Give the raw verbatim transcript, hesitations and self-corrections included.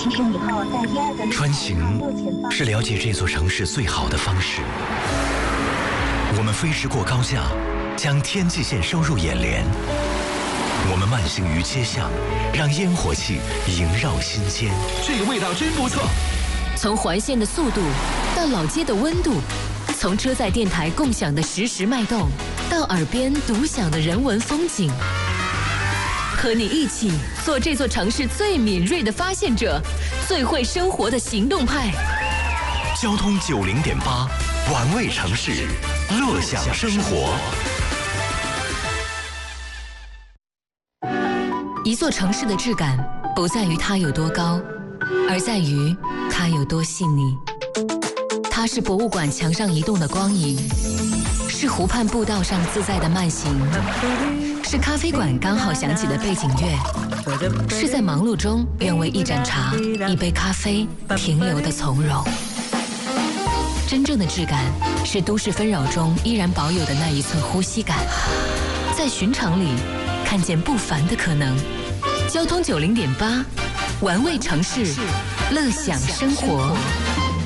其实以后在第二个穿行是了解这座城市最好的方式。我们飞驰过高架，将天际线收入眼帘。我们慢行于街巷，让烟火气萦绕心间。 这个味道真不错。 从环线的速度到老街的温度，从车载电台共享的实时脉动，到耳边独享的人文风景。和你一起做这座城市最敏锐的发现者，最会生活的行动派。 交通九零点八，玩味城市，乐享生活。 一座城市的质感，不在于它有多高，而在于它有多细腻。它是博物馆墙上移动的光影，是湖畔步道上自在的慢行，是咖啡馆刚好响起的背景乐，是在忙碌中愿为一盏茶、一杯咖啡停留的从容。真正的质感，是都市纷扰中依然保有的那一寸呼吸感，在寻常里看见不凡的可能。交通九零点八，玩味城市，乐享生活。